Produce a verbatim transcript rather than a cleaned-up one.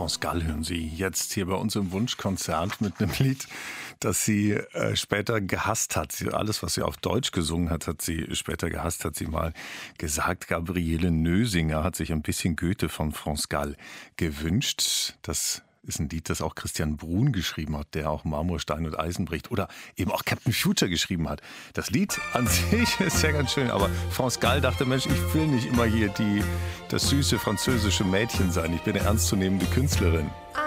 France Gall hören Sie jetzt hier bei uns im Wunschkonzert mit einem Lied, das sie äh, später gehasst hat. Sie, alles, was sie auf Deutsch gesungen hat, hat sie später gehasst, hat sie mal gesagt. Gabriele Nösinger hat sich ein bisschen Goethe von France Gall gewünscht. Das ist ein Lied, das auch Christian Bruhn geschrieben hat, der auch Marmor, Stein und Eisen bricht oder eben auch Captain Future geschrieben hat. Das Lied an sich ist ja ganz schön, aber France Gall dachte, Mensch, ich will nicht immer hier die, das süße französische Mädchen sein. Ich bin eine ernstzunehmende Künstlerin.